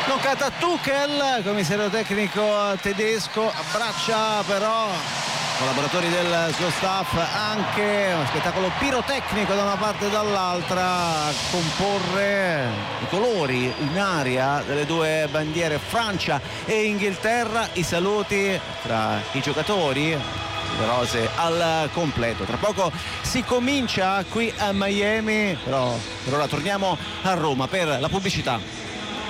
Non cata Tuchel, commissario tecnico tedesco, abbraccia però collaboratori del suo staff, anche uno spettacolo pirotecnico da una parte e dall'altra a comporre i colori in aria delle due bandiere Francia e Inghilterra, i saluti tra i giocatori, le rose al completo. Tra poco si comincia qui a Miami, però per ora torniamo a Roma per la pubblicità.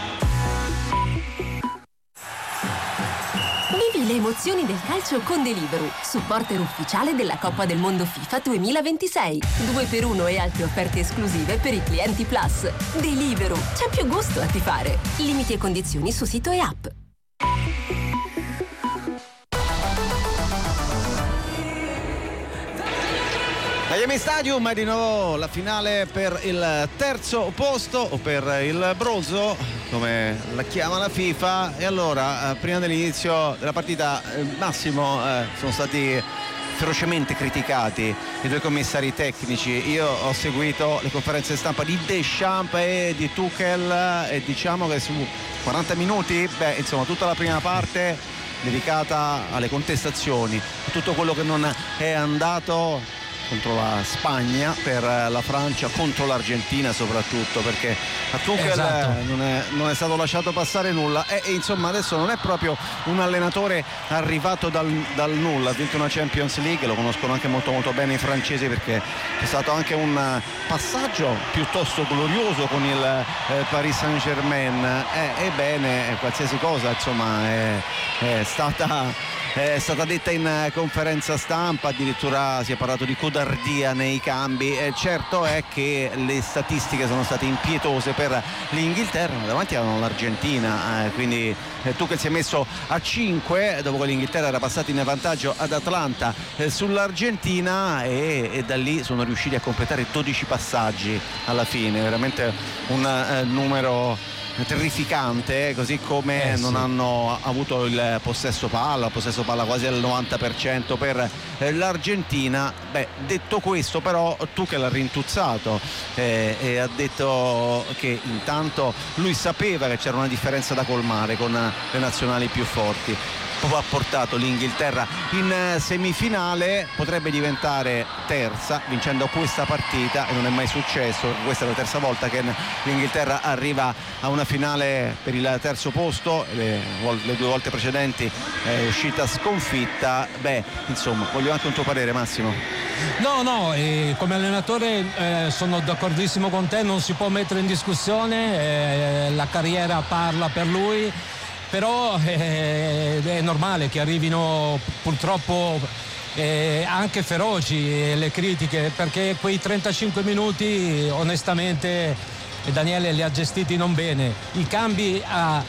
Vivi le emozioni del calcio con Deliveroo, supporter ufficiale della Coppa del Mondo FIFA 2026. 2x1 e altre offerte esclusive per i clienti Plus. Deliveroo, c'è più gusto a tifare. Limiti e condizioni su sito e app. Miami Stadium è di nuovo la finale per il terzo posto o per il bronzo, come la chiama la FIFA. E allora, prima dell'inizio della partita, Massimo, sono stati ferocemente criticati i due commissari tecnici. Io ho seguito le conferenze stampa di Deschamps e di Tuchel e diciamo che su 40 minuti, insomma, tutta la prima parte dedicata alle contestazioni, a tutto quello che non è andato contro la Spagna, per la Francia, contro l'Argentina soprattutto, perché a Tuchel non è stato lasciato passare nulla e insomma adesso non è proprio un allenatore arrivato dal nulla. Ha vinto una Champions League, lo conoscono anche molto molto bene i francesi, perché c'è stato anche un passaggio piuttosto glorioso con il Paris Saint-Germain. Ebbene, qualsiasi cosa insomma è stata detta in conferenza stampa, addirittura si è parlato di codardia nei cambi. Certo è che le statistiche sono state impietose per l'Inghilterra, davanti avevano l'Argentina, quindi Tuchel si è messo a 5 dopo che l'Inghilterra era passata in vantaggio ad Atlanta sull'Argentina e da lì sono riusciti a completare 12 passaggi alla fine, veramente un numero terrificante, così come non hanno avuto il possesso palla quasi al 90% per l'Argentina. Detto questo, però Tuchel ha rintuzzato e ha detto che intanto lui sapeva che c'era una differenza da colmare con le nazionali più forti. Ha portato l'Inghilterra in semifinale, potrebbe diventare terza vincendo questa partita, e non è mai successo. Questa è la terza volta che l'Inghilterra arriva a una finale per il terzo posto, le due volte precedenti è uscita sconfitta. Insomma, voglio anche un tuo parere, Massimo. No, come allenatore sono d'accordissimo con te, non si può mettere in discussione, la carriera parla per lui. Però è normale che arrivino purtroppo anche feroci le critiche, perché quei 35 minuti onestamente Daniele li ha gestiti non bene. I cambi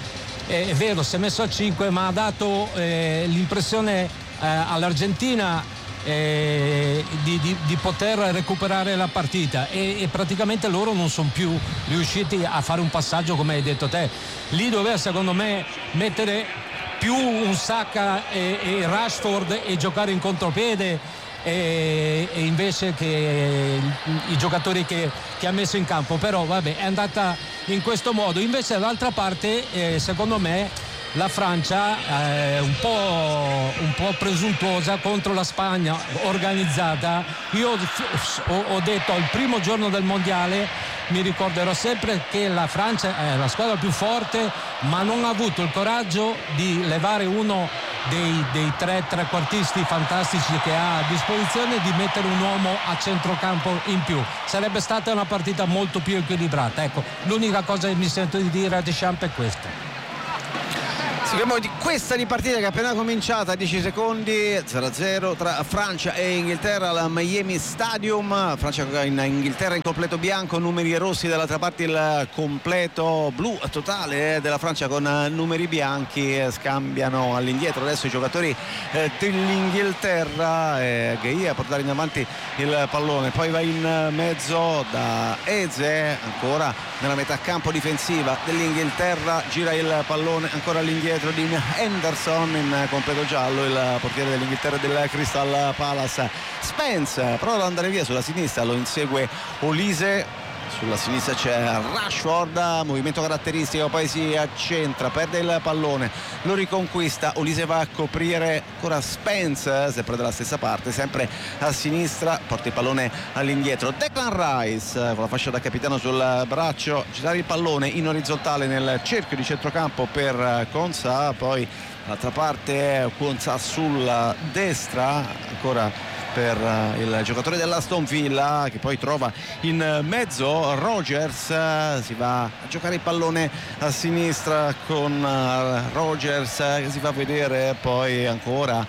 è vero, si è messo a 5, ma ha dato l'impressione all'Argentina di poter recuperare la partita e praticamente loro non sono più riusciti a fare un passaggio come hai detto te. Lì doveva secondo me mettere più un Saka e Rashford e giocare in contropiede e invece che i giocatori che ha messo in campo, però vabbè, è andata in questo modo. Invece dall'altra parte secondo me la Francia un po' presuntuosa contro la Spagna organizzata. Io ho detto al primo giorno del mondiale, mi ricorderò sempre che la Francia è la squadra più forte, ma non ha avuto il coraggio di levare uno dei tre trequartisti fantastici che ha a disposizione, di mettere un uomo a centrocampo in più. Sarebbe stata una partita molto più equilibrata. Ecco, l'unica cosa che mi sento di dire a Deschamps è questa. Parliamo di questa partita che è appena cominciata, 10 secondi, 0-0 tra Francia e Inghilterra al Miami Stadium. Francia in Inghilterra in completo bianco, numeri rossi, dall'altra parte il completo blu totale della Francia con numeri bianchi. Scambiano all'indietro adesso i giocatori dell'Inghilterra, Gueye a portare in avanti il pallone, poi va in mezzo da Eze, ancora nella metà campo difensiva dell'Inghilterra, gira il pallone ancora all'indietro di Henderson in completo giallo, il portiere dell'Inghilterra del Crystal Palace. Spence prova ad andare via sulla sinistra, lo insegue Olise sulla sinistra c'è Rashford, movimento caratteristico, poi si accentra, perde il pallone, lo riconquista, Olise va a coprire ancora Spence, sempre dalla stessa parte, sempre a sinistra, porta il pallone all'indietro, Declan Rice con la fascia da capitano sul braccio, girare il pallone in orizzontale nel cerchio di centrocampo per Konsa, poi dall'altra parte Konsa sulla destra, ancora per il giocatore dell'Aston Villa che poi trova in mezzo Rodgers, si va a giocare il pallone a sinistra con Rodgers che si fa vedere, poi ancora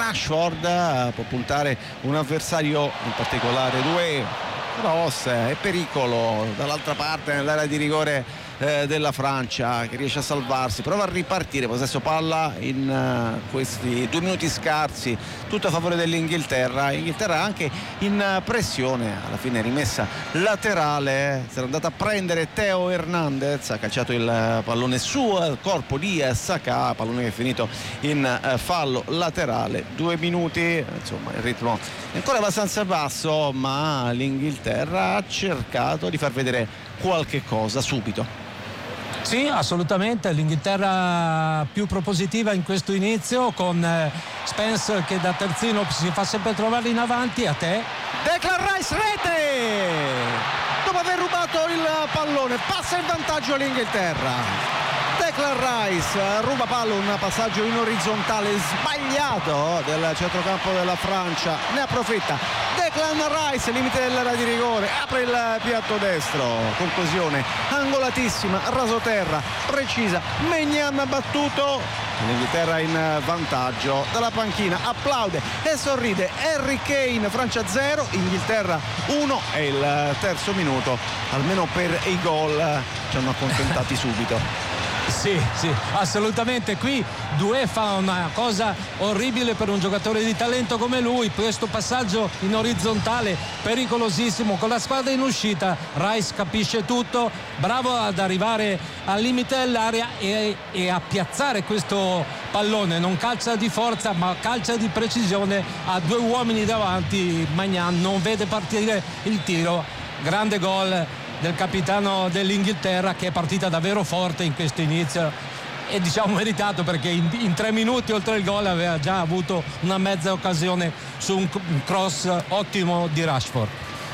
Rashford, può puntare un avversario, in particolare Doué, cross e pericolo dall'altra parte nell'area di rigore della Francia, che riesce a salvarsi, prova a ripartire, possesso palla in questi 2 minuti scarsi, tutto a favore dell'Inghilterra. Inghilterra anche in pressione, alla fine rimessa laterale, si era andata a prendere Theo Hernandez, ha calciato il pallone sul corpo di Saka, pallone che è finito in fallo laterale. 2 minuti, insomma il ritmo è ancora abbastanza basso, ma l'Inghilterra ha cercato di far vedere qualche cosa subito. Sì, assolutamente, l'Inghilterra più propositiva in questo inizio, con Spence che da terzino si fa sempre trovare in avanti. A te Declan Rice, rete! Dopo aver rubato il pallone passa in vantaggio all'Inghilterra. Declan Rice ruba palla, un passaggio in orizzontale sbagliato del centrocampo della Francia, ne approfitta Declan Rice, limite dell'area di rigore, apre il piatto destro, conclusione angolatissima, rasoterra, precisa, Maignan battuto, l'Inghilterra in vantaggio, dalla panchina applaude e sorride Harry Kane. Francia 0, Inghilterra 1, è il terzo minuto, almeno per i gol ci hanno accontentati subito. Sì, assolutamente. Qui Doué fa una cosa orribile per un giocatore di talento come lui, questo passaggio in orizzontale pericolosissimo con la squadra in uscita. Rice capisce tutto, bravo ad arrivare al limite dell'area e a piazzare questo pallone, non calcia di forza ma calcia di precisione, a 2 uomini davanti, Maignan non vede partire il tiro. Grande gol del capitano dell'Inghilterra, che è partita davvero forte in questo inizio, e diciamo meritato, perché in 3 minuti oltre il gol aveva già avuto una mezza occasione su un cross ottimo di Rashford.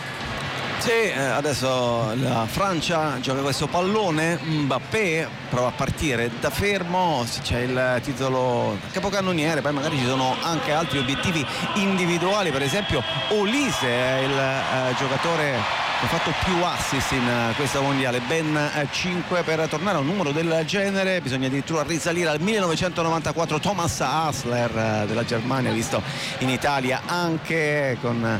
Sì, adesso la Francia gioca questo pallone, Mbappé prova a partire da fermo, c'è il titolo capocannoniere, poi magari ci sono anche altri obiettivi individuali, per esempio Olise è il giocatore che ha fatto più assist in questa mondiale, ben 5. Per tornare a un numero del genere bisogna addirittura risalire al 1994, Thomas Hasler della Germania, visto in Italia anche con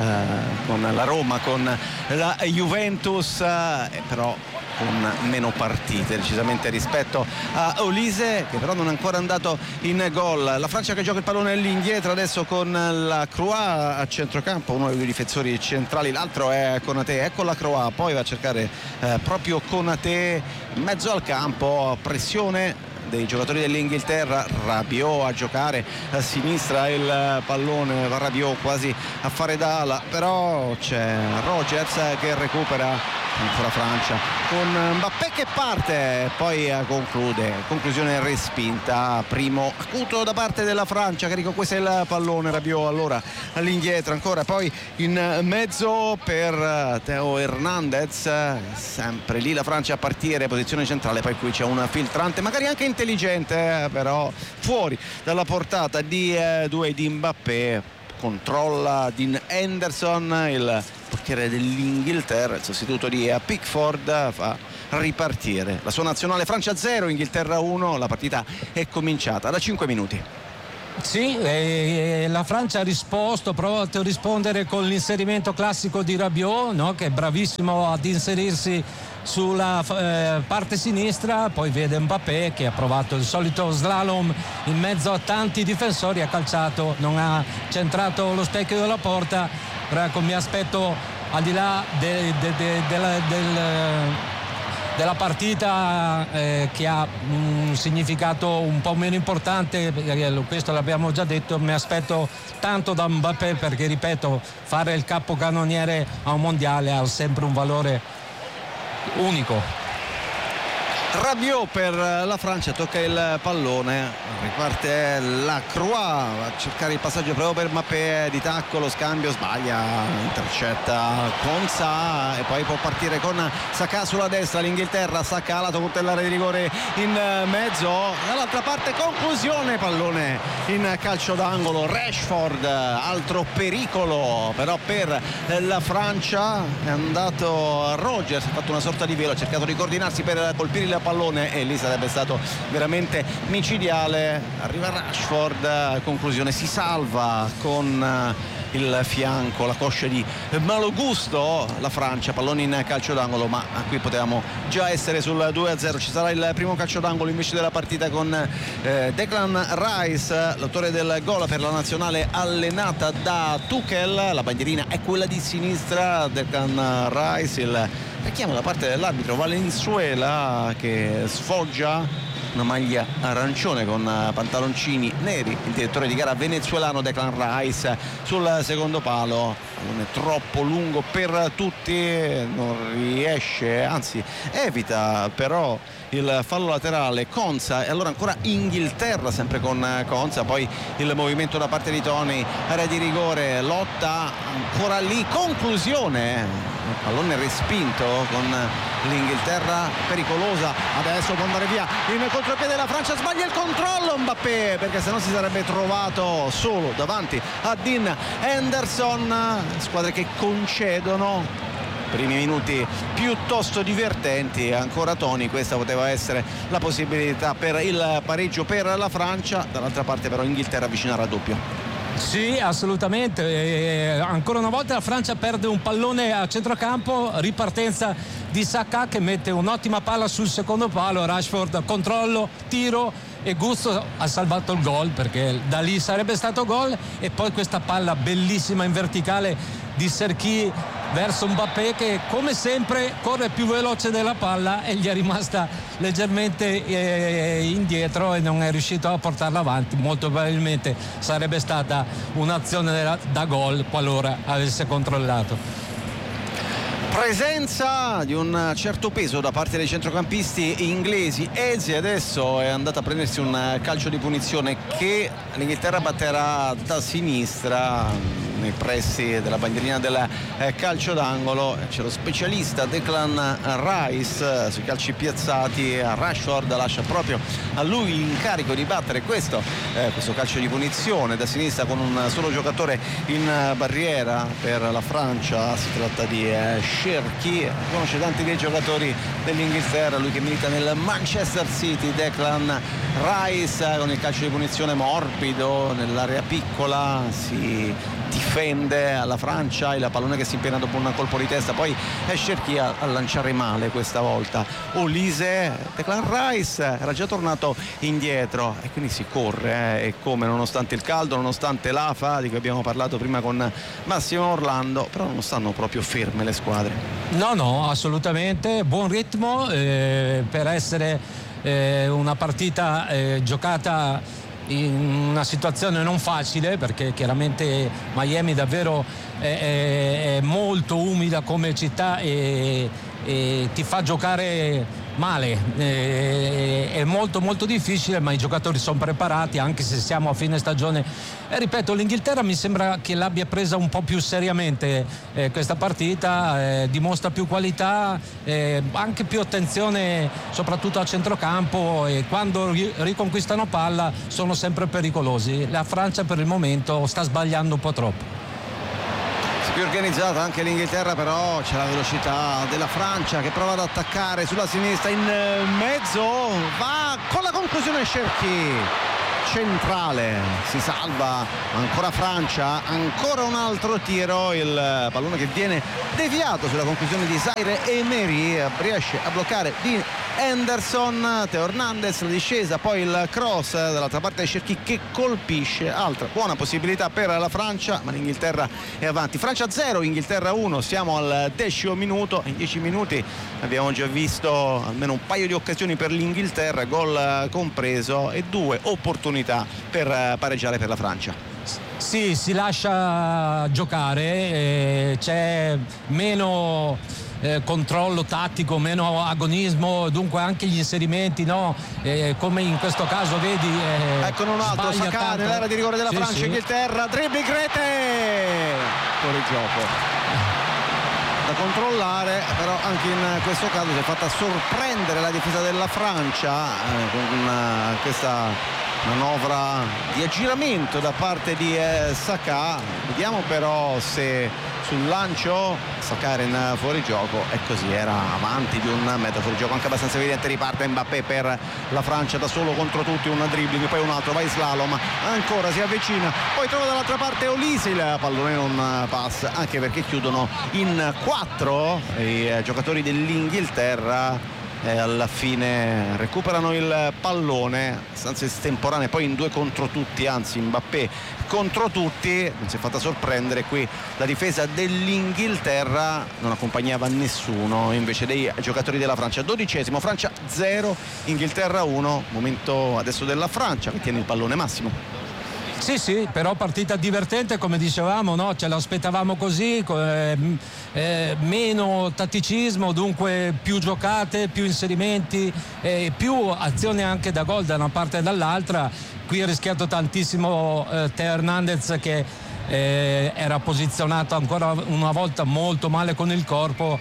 la Roma, con la Juventus, però con meno partite decisamente rispetto a Olise, che però non è ancora andato in gol. La Francia che gioca il pallone all'indietro adesso con la Croix a centrocampo, uno dei 2 difensori centrali, l'altro è Konaté, ecco la Croix, poi va a cercare proprio Konaté in mezzo al campo, pressione dei giocatori dell'Inghilterra, Rabiot a giocare a sinistra, il pallone va Rabiot quasi a fare d'ala, però c'è Rodgers che recupera, ancora Francia con Mbappé che parte, poi conclusione respinta, primo acuto da parte della Francia che riconquista il pallone. Rabiot allora all'indietro ancora, poi in mezzo per Theo Hernandez, sempre lì la Francia a partire, posizione centrale, poi qui c'è un filtrante magari anche intelligente, però fuori dalla portata di Doué, di Mbappé, controlla Dean Henderson, il portiere dell'Inghilterra, il sostituto di Pickford, fa ripartire la sua nazionale. Francia 0, Inghilterra 1, la partita è cominciata da 5 minuti. Sì, la Francia ha risposto, provato a rispondere con l'inserimento classico di Rabiot, no? Che è bravissimo ad inserirsi sulla parte sinistra, poi vede Mbappé che ha provato il solito slalom in mezzo a tanti difensori, ha calciato, non ha centrato lo specchio della porta. Mi aspetto, al di là della partita che ha un significato un po' meno importante, questo l'abbiamo già detto, mi aspetto tanto da Mbappé, perché ripeto, fare il capocannoniere a un mondiale ha sempre un valore unico. Rabiot per la Francia, tocca il pallone, riparte la Croix, va a cercare il passaggio proprio per Mbappé, di tacco, lo scambio, sbaglia, intercetta Konsa e poi può partire con Saka sulla destra, l'Inghilterra, Saka lato coltellare di rigore in mezzo, dall'altra parte conclusione, pallone in calcio d'angolo, Rashford, altro pericolo però per la Francia, è andato Rodgers, ha fatto una sorta di velo, ha cercato di coordinarsi per colpire il pallone e lì sarebbe stato veramente micidiale. Arriva Rashford, conclusione, si salva con il fianco, la coscia di Malo Gusto, la Francia, pallone in calcio d'angolo, ma qui potevamo già essere sul 2-0. Ci sarà il primo calcio d'angolo invece della partita con Declan Rice, l'autore del gol per la nazionale allenata da Tuchel. La bandierina è quella di sinistra, Declan Rice, il richiamo da parte dell'arbitro Valenzuela che sfoggia una maglia arancione con pantaloncini neri, il direttore di gara venezuelano Declan Rice sul secondo palo, non è troppo lungo per tutti, non riesce, anzi evita però il fallo laterale Konsa, e allora ancora Inghilterra sempre con Konsa, poi il movimento da parte di Toney, area di rigore, lotta ancora lì, conclusione, pallone respinto con l'Inghilterra pericolosa, adesso può andare via in contropiede la Francia, sbaglia il controllo Mbappé perché sennò si sarebbe trovato solo davanti a Dean Henderson, squadre che concedono primi minuti piuttosto divertenti, ancora Toney, questa poteva essere la possibilità per il pareggio per la Francia, dall'altra parte però Inghilterra vicina al raddoppio. Sì, assolutamente, ancora una volta la Francia perde un pallone a centrocampo, ripartenza di Saka che mette un'ottima palla sul secondo palo, Rashford controllo, tiro e Gusto ha salvato il gol perché da lì sarebbe stato gol, e poi questa palla bellissima in verticale di Cherki verso Mbappé che come sempre corre più veloce della palla e gli è rimasta leggermente indietro e non è riuscito a portarla avanti. Molto probabilmente sarebbe stata un'azione da gol qualora avesse controllato. Presenza di un certo peso da parte dei centrocampisti inglesi. Eze adesso è andata a prendersi un calcio di punizione che l'Inghilterra batterà da sinistra nei pressi della bandierina del calcio d'angolo. C'è lo specialista Declan Rice sui calci piazzati, Rashford lascia proprio a lui l'incarico di battere questo calcio di punizione da sinistra con un solo giocatore in barriera per la Francia. Si tratta di Cherki, conosce tanti dei giocatori dell'Inghilterra, lui che milita nel Manchester City. Declan Rice con il calcio di punizione morbido nell'area piccola, si difende alla Francia, il pallone che si impena dopo un colpo di testa, poi è Cherki a lanciare male questa volta. Olise, Declan Rice era già tornato indietro e quindi si corre e come, nonostante il caldo, nonostante l'AFA di cui abbiamo parlato prima con Massimo Orlando, però non stanno proprio ferme le squadre. No, assolutamente, buon ritmo per essere una partita giocata in una situazione non facile, perché chiaramente Miami davvero è molto umida come città e ti fa giocare male, è molto molto difficile, ma i giocatori sono preparati anche se siamo a fine stagione. E ripeto, l'Inghilterra mi sembra che l'abbia presa un po' più seriamente questa partita, dimostra più qualità, anche più attenzione soprattutto a centrocampo, e quando riconquistano palla sono sempre pericolosi. La Francia per il momento sta sbagliando un po' troppo. Più organizzata anche l'Inghilterra, però c'è la velocità della Francia che prova ad attaccare sulla sinistra, in mezzo va con la conclusione Cherki, centrale, si salva ancora Francia, ancora un altro tiro, il pallone che viene deviato sulla conclusione di Zaire Emery, riesce a bloccare di Henderson, Theo Hernandez, la discesa, poi il cross dall'altra parte Cherki che colpisce, altra buona possibilità per la Francia, ma l'Inghilterra è avanti. Francia 0, Inghilterra 1, siamo al 10° minuto, in 10 minuti abbiamo già visto almeno un paio di occasioni per l'Inghilterra, gol compreso, e 2 opportunità per pareggiare per la Francia. Sì, si lascia giocare, c'è meno controllo tattico, meno agonismo, dunque anche gli inserimenti, no? Come in questo caso vedi, eccone un altro Saka nell'area di rigore della Francia. sì. Inghilterra, dribbling, rete, fuori gioco da controllare, però anche in questo caso si è fatta sorprendere la difesa della Francia con questa manovra di aggiramento da parte di Saka. Vediamo però se sul lancio Saka era in fuorigioco, e così era avanti di un metro fuorigioco anche abbastanza evidente. Riparte Mbappé per la Francia da solo contro tutti, un dribbling, poi un altro, va in slalom, ancora si avvicina, poi trova dall'altra parte Olise, il pallone non passa, anche perché chiudono in 4 i giocatori dell'Inghilterra. Alla fine recuperano il pallone abbastanza estemporanee, poi in 2 contro tutti, anzi Mbappé contro tutti, non si è fatta sorprendere qui la difesa dell'Inghilterra, non accompagnava nessuno invece dei giocatori della Francia. 12esimo, Francia 0 Inghilterra 1, momento adesso della Francia che tiene il pallone. Massimo. Sì, però partita divertente, come dicevamo, no? Ce l'aspettavamo così, meno tatticismo, dunque più giocate, più inserimenti, più azioni anche da gol da una parte e dall'altra. Qui ha rischiato tantissimo Theo Hernandez, che era posizionato ancora una volta molto male con il corpo,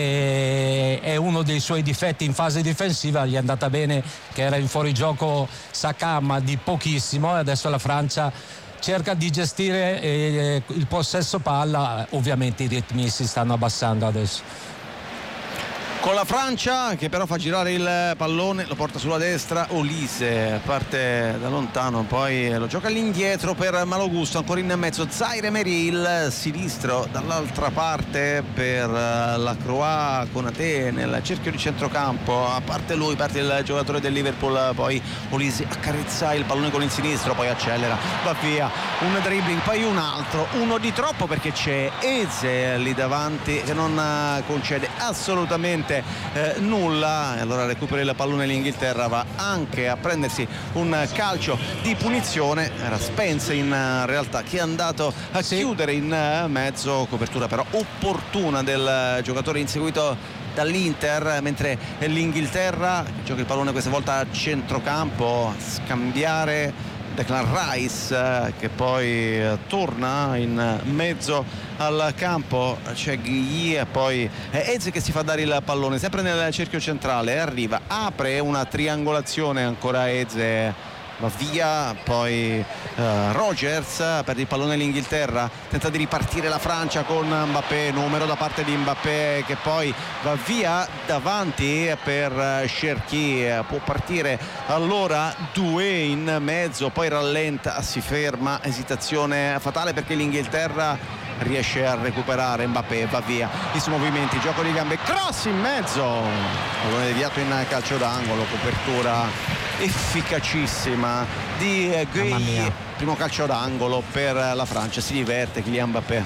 è uno dei suoi difetti in fase difensiva. Gli è andata bene che era in fuorigioco Saka, ma di pochissimo, e adesso la Francia cerca di gestire il possesso palla. Ovviamente i ritmi si stanno abbassando adesso, con la Francia che però fa girare il pallone, lo porta sulla destra, Olise parte da lontano, poi lo gioca all'indietro per Malo Gusto, ancora in mezzo Zaire Emery, il sinistro dall'altra parte per la Croix, Konaté nel cerchio di centrocampo, a parte lui parte il giocatore del Liverpool, poi Olise accarezza il pallone con il sinistro, poi accelera, va via, un dribbling, poi un altro, uno di troppo perché c'è Eze lì davanti che non concede assolutamente nulla, e allora recupera il pallone l'Inghilterra, va anche a prendersi un calcio di punizione. Era Spence in realtà che è andato a chiudere in mezzo, copertura però opportuna del giocatore inseguito dall'Inter, mentre l'Inghilterra gioca il pallone questa volta a centrocampo, a scambiare Declan Rice che poi torna in mezzo al campo, c'è Guigui e poi Eze che si fa dare il pallone sempre nel cerchio centrale, arriva, apre una triangolazione, ancora Eze va via, poi Rogers perde il pallone l'Inghilterra, tenta di ripartire la Francia con Mbappé, numero da parte di Mbappé che poi va via davanti per Cherki, può partire allora 2 in mezzo, poi rallenta, si ferma, esitazione fatale perché l'Inghilterra riesce a recuperare, Mbappé va via, i suoi movimenti, gioco di gambe, cross in mezzo, pallone deviato in calcio d'angolo, copertura efficacissima di Gueye, primo calcio d'angolo per la Francia, si diverte Kylian Mbappé.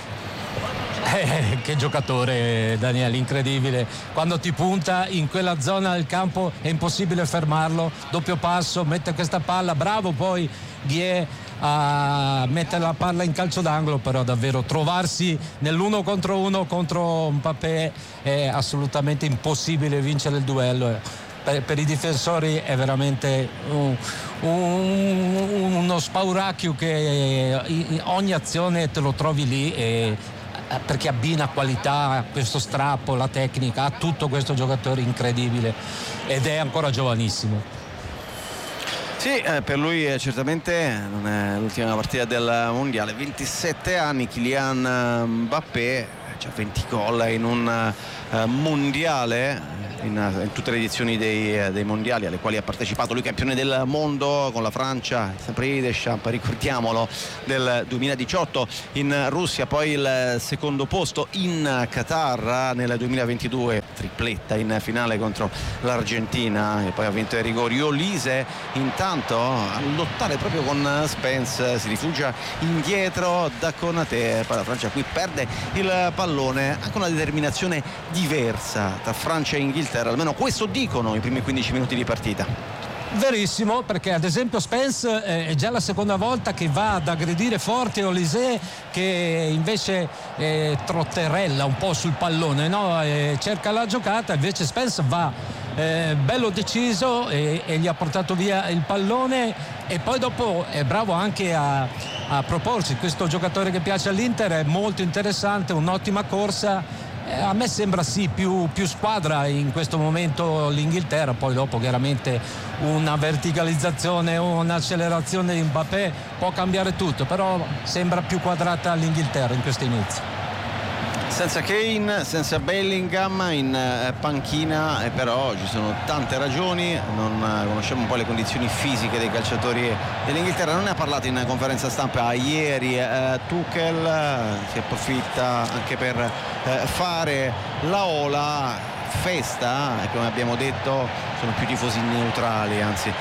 Che giocatore, Daniele, incredibile, quando ti punta in quella zona del campo è impossibile fermarlo, doppio passo, mette questa palla, bravo poi Gueye a mettere la palla in calcio d'angolo, però davvero trovarsi nell'1 contro 1 contro Mbappé è assolutamente impossibile vincere il duello. Per i difensori è veramente uno spauracchio che ogni azione te lo trovi lì, perché abbina qualità, questo strappo, la tecnica, ha tutto questo giocatore incredibile ed è ancora giovanissimo. Sì, per lui certamente non è l'ultima partita del mondiale, 27 anni Kylian Mbappé, già 20 gol in un mondiale, in tutte le edizioni dei mondiali alle quali ha partecipato, lui campione del mondo con la Francia, sempre di Deschamps, ricordiamolo, del 2018 in Russia, poi il secondo posto in Qatar nel 2022, tripletta in finale contro l'Argentina e poi ha vinto ai rigori. Olise intanto a lottare proprio con Spence, si rifugia indietro da Konaté, poi la Francia qui perde il pallone, anche una determinazione diversa tra Francia e Inghilterra, almeno questo dicono i primi 15 minuti di partita. Verissimo, perché ad esempio Spence è già la seconda volta che va ad aggredire forte Olise, che invece trotterella un po' sul pallone, no? Cerca la giocata, invece Spence va bello deciso e gli ha portato via il pallone, e poi dopo è bravo anche a proporsi. Questo giocatore che piace all'Inter, è molto interessante, un'ottima corsa. A me sembra sì più squadra in questo momento l'Inghilterra, poi dopo chiaramente una verticalizzazione o un'accelerazione di Mbappé può cambiare tutto, però sembra più quadrata l'Inghilterra in questo inizio. Senza Kane, senza Bellingham in panchina, però ci sono tante ragioni, non conosciamo un po' le condizioni fisiche dei calciatori dell'Inghilterra. Non ne ha parlato in conferenza stampa ieri Tuchel, si approfitta anche per fare la ola, festa, come abbiamo detto sono più tifosi neutrali, anzi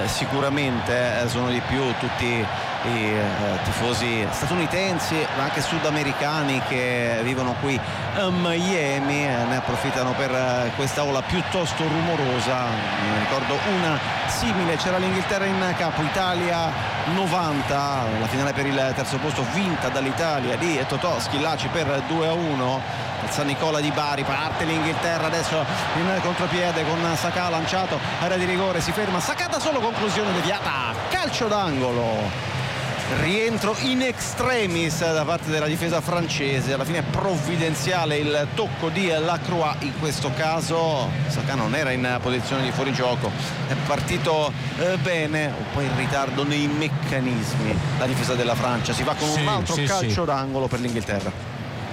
sicuramente sono di più tutti i tifosi statunitensi ma anche sudamericani che vivono qui a Miami, ne approfittano per questa ola piuttosto rumorosa. Mi ricordo una simile, c'era l'Inghilterra in campo, Italia 90, la finale per il terzo posto vinta dall'Italia di Totò Schillaci per 2-1 al San Nicola di Bari. Parte l'Inghilterra adesso in contropiede con Saka lanciato, area di rigore, si ferma Saka da solo, conclusione deviata, calcio d'angolo. Rientro in extremis da parte della difesa francese, alla fine provvidenziale il tocco di Lacroix. In questo caso Saka non era in posizione di fuorigioco, è partito bene, un po' in ritardo nei meccanismi la difesa della Francia. Si va con un altro calcio d'angolo per l'Inghilterra.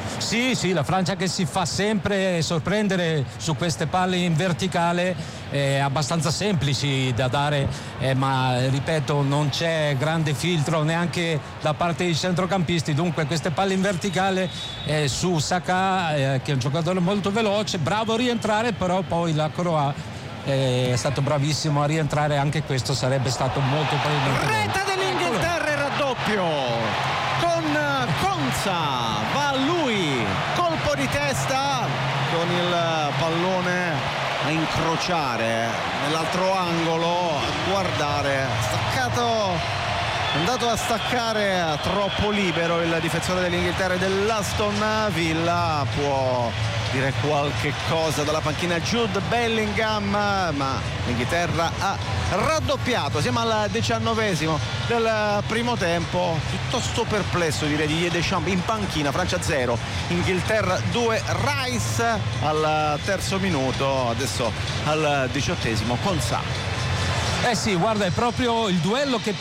Sì, la Francia che si fa sempre sorprendere su queste palle in verticale, abbastanza semplici da dare, ma ripeto non c'è grande filtro neanche da parte dei centrocampisti. Dunque queste palle in verticale su Saka, che è un giocatore molto veloce, bravo a rientrare, però poi la Croa è stato bravissimo a rientrare, anche questo sarebbe stato molto probabilmente. Rete dell'Inghilterra, il raddoppio con Konsa, va lui, colpo di testa con il pallone a incrociare nell'altro angolo, a guardare, staccato, è andato a staccare troppo libero il difensore dell'Inghilterra e dell'Aston Villa. Può dire qualche cosa dalla panchina Jude Bellingham, ma l'Inghilterra ha raddoppiato. Siamo al 19esimo del primo tempo, piuttosto perplesso direi di Deschamps in panchina. Francia 0, Inghilterra 2, Rice al terzo minuto, adesso al 18esimo con Sa. Sì, guarda, è proprio il duello che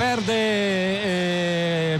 perde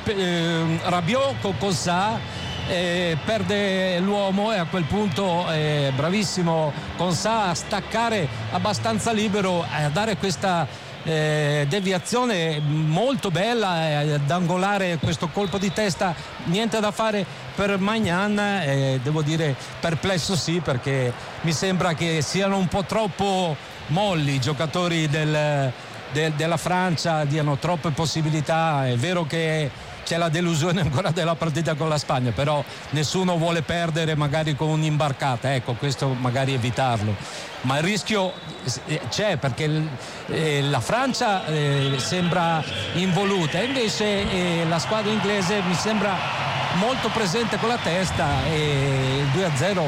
Rabiot con Sa. Perde l'uomo e a quel punto bravissimo Konsa a staccare abbastanza libero, a dare questa deviazione molto bella, ad angolare questo colpo di testa. Niente da fare per Maignan, devo dire perplesso sì, perché mi sembra che siano un po' troppo molli i giocatori della Francia, diano troppe possibilità. È vero che c'è la delusione ancora della partita con la Spagna, però nessuno vuole perdere magari con un'imbarcata, ecco, questo magari evitarlo, ma il rischio c'è, perché la Francia sembra involuta, invece la squadra inglese mi sembra molto presente con la testa, e il 2-0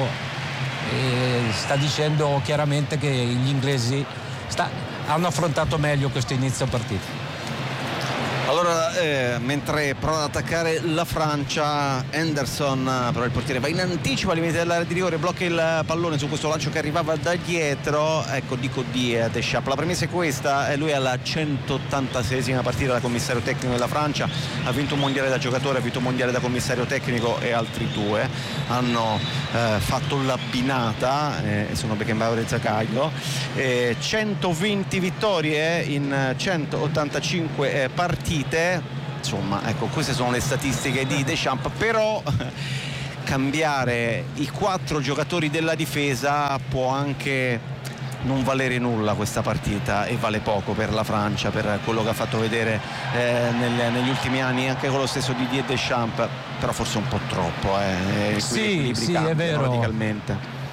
sta dicendo chiaramente che gli inglesi hanno affrontato meglio questo inizio partita. Allora, mentre prova ad attaccare la Francia, Henderson, però il portiere va in anticipo al limite dell'area di rigore, blocca il pallone su questo lancio che arrivava da dietro. Ecco, dico di Deschamps. La premessa è questa, lui è alla 186esima partita da commissario tecnico della Francia, ha vinto un mondiale da giocatore, ha vinto un mondiale da commissario tecnico, e altri due hanno fatto la binata, sono Beckenbauer e Zagallo. 120 vittorie in 185 partite. Insomma, ecco, queste sono le statistiche di Deschamps, però cambiare i 4 giocatori della difesa può anche non valere nulla questa partita, e vale poco per la Francia, per quello che ha fatto vedere negli ultimi anni, anche con lo stesso Didier Deschamps, però forse un po' troppo. Sì, è vero. radicalmente.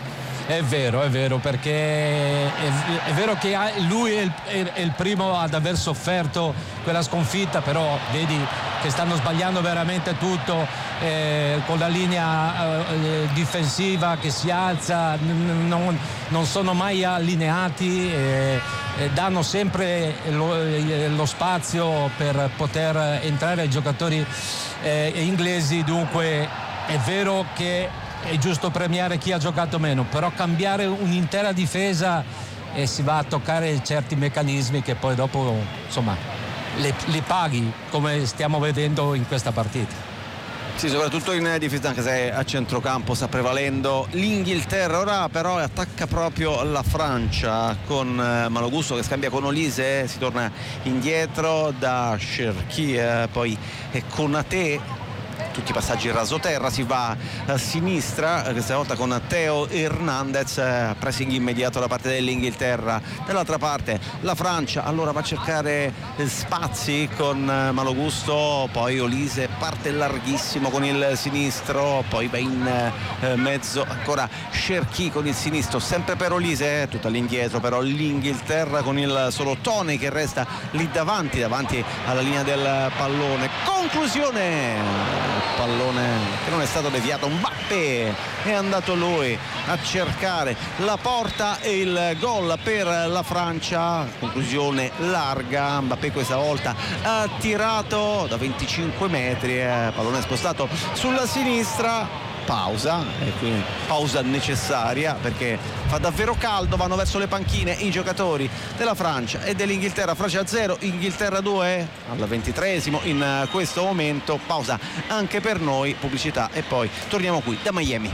È vero, perché è vero che lui è il primo ad aver sofferto quella sconfitta, però vedi che stanno sbagliando veramente tutto, con la linea difensiva che si alza, non sono mai allineati, danno sempre lo spazio per poter entrare ai giocatori inglesi. Dunque è vero che è giusto premiare chi ha giocato meno, però cambiare un'intera difesa e si va a toccare certi meccanismi che poi dopo insomma li paghi, come stiamo vedendo in questa partita. Sì, soprattutto in difesa, anche se a centrocampo sta prevalendo l'Inghilterra. Ora però attacca proprio la Francia con Malo Gusto che scambia con Olise, si torna indietro da Cherki, poi Konaté. Tutti i passaggi rasoterra, si va a sinistra, questa volta con Theo Hernandez, pressing immediato da parte dell'Inghilterra. Dall'altra parte la Francia allora va a cercare spazi con Malo Gusto, poi Olise parte larghissimo con il sinistro, poi va in mezzo ancora Cherki con il sinistro, sempre per Olise, tutta all'indietro però l'Inghilterra con il solo Toney che resta lì davanti alla linea del pallone. Conclusione, pallone che non è stato deviato, Mbappé è andato lui a cercare la porta e il gol per la Francia. Conclusione larga, Mbappé questa volta ha tirato da 25 metri, pallone spostato sulla sinistra. Pausa, e quindi pausa necessaria perché fa davvero caldo, vanno verso le panchine i giocatori della Francia e dell'Inghilterra. Francia 0, Inghilterra 2 al 23esimo in questo momento. Pausa anche per noi, pubblicità e poi torniamo qui da Miami.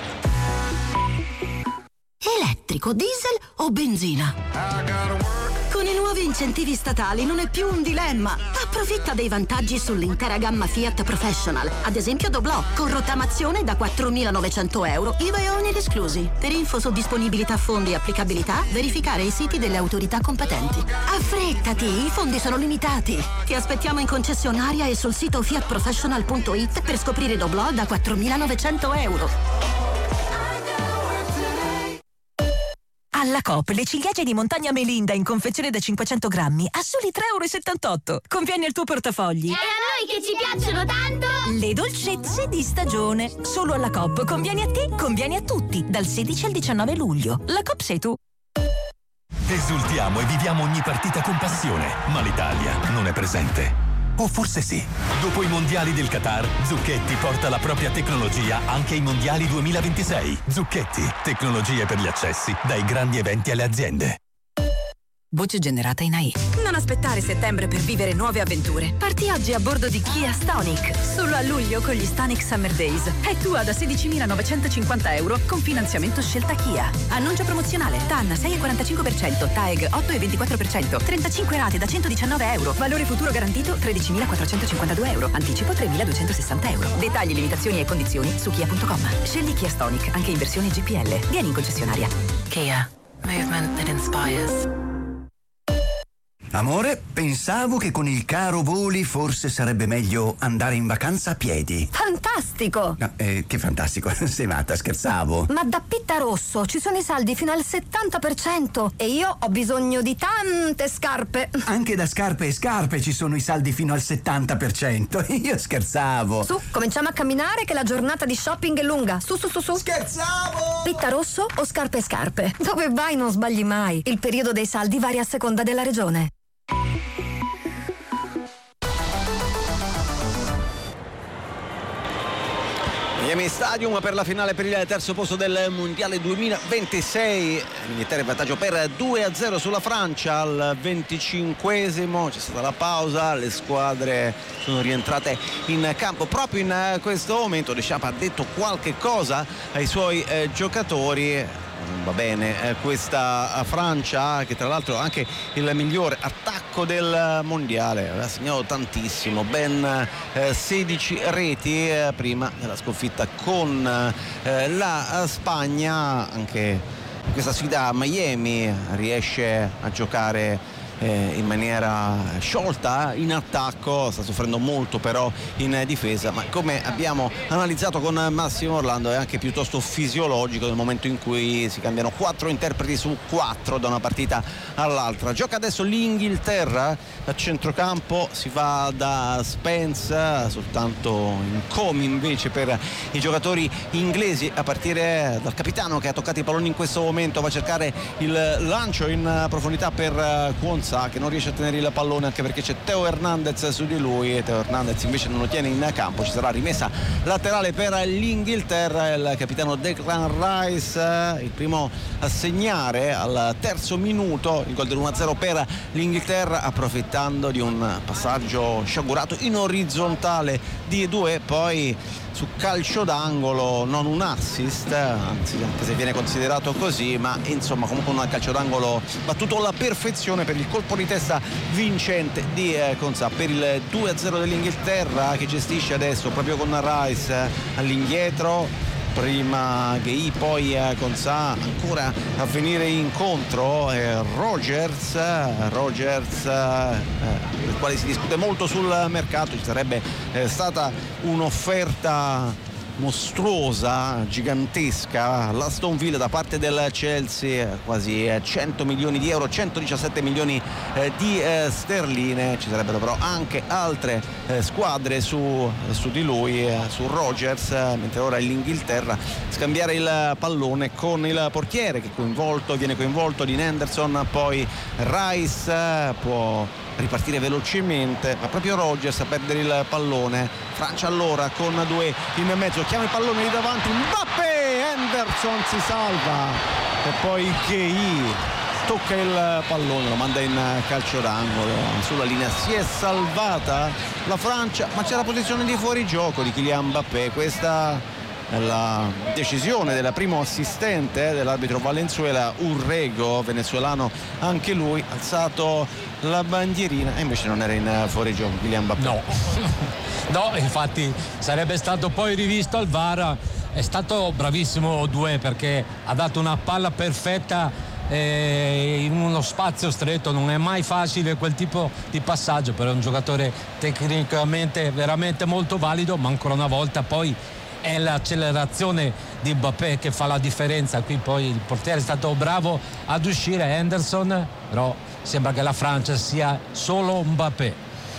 Elettrico, diesel o benzina? Con i nuovi incentivi statali non è più un dilemma. Approfitta dei vantaggi sull'intera gamma Fiat Professional. Ad esempio Doblò, con rottamazione da 4.900 euro, IVA e oneri esclusi. Per info su disponibilità fondi e applicabilità, verificare i siti delle autorità competenti. Affrettati, i fondi sono limitati. Ti aspettiamo in concessionaria e sul sito fiatprofessional.it per scoprire Doblò da 4.900 euro. Alla Coop le ciliegie di montagna Melinda in confezione da 500 grammi a soli 3,78 euro. Conviene al tuo portafogli. E a noi che ci piacciono tanto! Le dolcezze di stagione. Solo alla Coop. Conviene a te, conviene a tutti. Dal 16 al 19 luglio. La Coop sei tu. Esultiamo e viviamo ogni partita con passione, ma l'Italia non è presente. O forse sì. Dopo i mondiali del Qatar, Zucchetti porta la propria tecnologia anche ai mondiali 2026. Zucchetti, tecnologie per gli accessi, dai grandi eventi alle aziende. Voce generata in AI. Non aspettare settembre per vivere nuove avventure. Parti oggi a bordo di Kia Stonic. Solo a luglio con gli Stonic Summer Days. È tua da 16.950 euro con finanziamento scelta Kia. Annuncio promozionale. TAN 6,45%, TAEG 8,24%, 35 rate da 119 euro. Valore futuro garantito 13.452 euro. Anticipo 3.260 euro. Dettagli, limitazioni e condizioni su kia.com. Scegli Kia Stonic anche in versione GPL. Vieni in concessionaria. Kia. Movement that inspires. Amore, pensavo che con il caro voli forse sarebbe meglio andare in vacanza a piedi. Fantastico! No, che fantastico, sei matta, scherzavo. Ma da Pitta Rosso ci sono i saldi fino al 70% e io ho bisogno di tante scarpe. Anche da Scarpe e Scarpe ci sono i saldi fino al 70%. Io scherzavo. Su, cominciamo a camminare che la giornata di shopping è lunga. Su. Scherzavo! Pitta Rosso o Scarpe e Scarpe? Dove vai non sbagli mai. Il periodo dei saldi varia a seconda della regione. Miami Stadium per la finale per il terzo posto del Mondiale 2026. L'Inghilterra in vantaggio per 2-0 sulla Francia al 25esimo. C'è stata la pausa, le squadre sono rientrate in campo. Proprio in questo momento Deschamps ha detto qualche cosa ai suoi giocatori. Va bene questa Francia, che tra l'altro è anche il migliore attacco del mondiale, ha segnato tantissimo, ben 16 reti prima della sconfitta con la Spagna. Anche in questa sfida a Miami riesce a giocare in maniera sciolta in attacco, sta soffrendo molto però in difesa, ma come abbiamo analizzato con Massimo Orlando è anche piuttosto fisiologico nel momento in cui si cambiano 4 interpreti su 4 da una partita all'altra. Gioca adesso l'Inghilterra a centrocampo, si va da Spence, soltanto incomi invece per i giocatori inglesi, a partire dal capitano che ha toccato i palloni in questo momento, va a cercare il lancio in profondità per Quansah che non riesce a tenere il pallone, anche perché c'è Theo Hernandez su di lui, e Theo Hernandez invece non lo tiene in campo. Ci sarà rimessa laterale per l'Inghilterra, il capitano Declan Rice il primo a segnare al terzo minuto il gol dell'1-0 per l'Inghilterra, approfittando di un passaggio sciagurato in orizzontale di Doué, poi su calcio d'angolo, non un assist, anzi anche se viene considerato così, ma insomma comunque un calcio d'angolo battuto alla perfezione per il colpo di testa vincente di Quansah, per il 2-0 dell'Inghilterra, che gestisce adesso proprio con Rice all'indietro. Prima Gueye, poi Quansah ancora a venire incontro, Rogers, del quale si discute molto sul mercato. Ci sarebbe stata un'offerta mostruosa, gigantesca, l'Aston Villa da parte del Chelsea, quasi 100 milioni di euro, 117 milioni di sterline. Ci sarebbero però anche altre squadre su di lui, su Rogers, mentre ora l'Inghilterra scambiare il pallone con il portiere che viene coinvolto di Henderson, poi Rice può ripartire velocemente, ma proprio Rogers a perdere il pallone. Francia allora con Doué in mezzo, chiama il pallone lì davanti, Mbappé, Henderson si salva e poi Gueye tocca il pallone, lo manda in calcio d'angolo. Sulla linea si è salvata la Francia, ma c'è la posizione di fuorigioco di Kylian Mbappé. Questa è la decisione del primo assistente dell'arbitro Valenzuela, Urrego, venezuelano anche lui, alzato la bandierina, e invece non era in fuorigioco Kylian Mbappé. No, infatti sarebbe stato poi rivisto al VAR. È stato bravissimo Doué, perché ha dato una palla perfetta in uno spazio stretto. Non è mai facile quel tipo di passaggio, però è un giocatore tecnicamente veramente molto valido, ma ancora una volta poi è l'accelerazione di Mbappé che fa la differenza. Qui poi il portiere è stato bravo ad uscire, Henderson, però sembra che la Francia sia solo Mbappé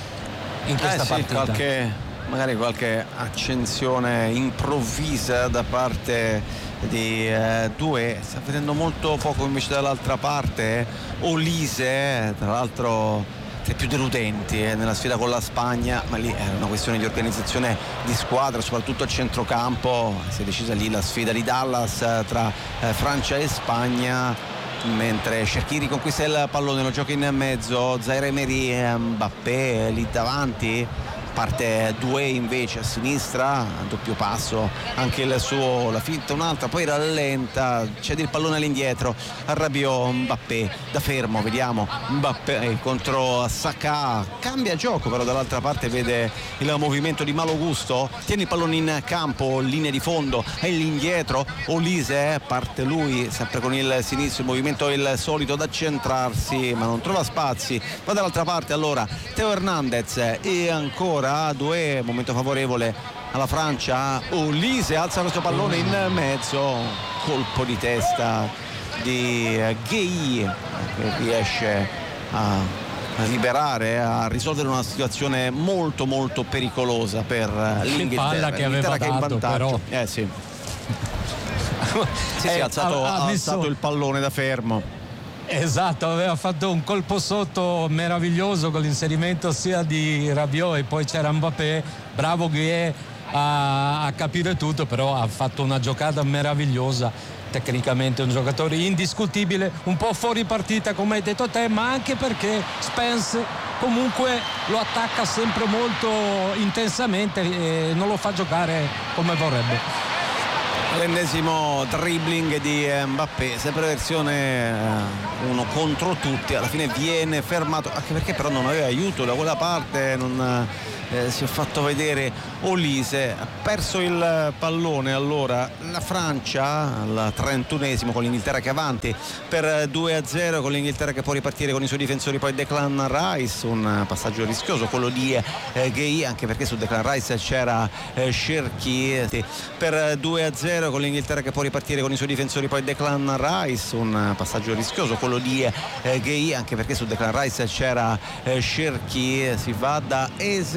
in questa partita. Magari qualche accensione improvvisa da parte di Doué. Sta vedendo molto poco invece dall'altra parte Olise, tra l'altro tra i più deludenti nella sfida con la Spagna, ma lì è una questione di organizzazione di squadra, soprattutto a centrocampo. Si è decisa lì la sfida di Dallas tra Francia e Spagna, mentre Cherki conquista il pallone, lo gioca in mezzo, Zaire Emery, Mbappé lì davanti, parte Doué invece a sinistra, doppio passo anche la finta, un'altra, poi rallenta, cede il pallone all'indietro a Rabiot, Mbappé da fermo, vediamo Mbappé contro Saka, cambia gioco però dall'altra parte, vede il movimento di malo gusto, tiene il pallone in campo, linea di fondo e l'indietro, Olise, parte lui sempre con il sinistro, il movimento è il solito da centrarsi ma non trova spazi, va dall'altra parte allora Theo Hernandez e ancora Doué, momento favorevole alla Francia, Olise alza questo pallone in mezzo, colpo di testa di Gueye che riesce a liberare, a risolvere una situazione molto molto pericolosa per l'Inghilterra, che aveva che è in vantaggio, però. sì, ha alzato il pallone da fermo. Esatto, aveva fatto un colpo sotto meraviglioso con l'inserimento sia di Rabiot e poi c'era Mbappé, bravo Gueye a capire tutto, però ha fatto una giocata meravigliosa, tecnicamente un giocatore indiscutibile, un po' fuori partita come hai detto te, ma anche perché Spence comunque lo attacca sempre molto intensamente e non lo fa giocare come vorrebbe. L'ennesimo dribbling di Mbappé, sempre versione uno contro tutti, alla fine viene fermato, anche perché però non aveva aiuto da quella parte, non si è fatto vedere Olise, ha perso il pallone. Allora la Francia al 31esimo con l'Inghilterra che è avanti per 2-0, con l'Inghilterra che può ripartire con i suoi difensori, poi Declan Rice, un passaggio rischioso quello di Gueye, anche perché su Declan Rice c'era Cherki, per 2-0 con l'Inghilterra che può ripartire con i suoi difensori, poi Declan Rice, un passaggio rischioso quello di Gueye, anche perché su Declan Rice c'era Cherki, si va da Eze